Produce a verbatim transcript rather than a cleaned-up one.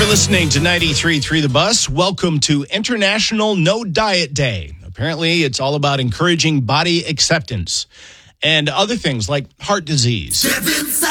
for listening to ninety-three point three The Bus. Welcome to International No Diet Day. Apparently, it's all about encouraging body acceptance and other things like heart disease.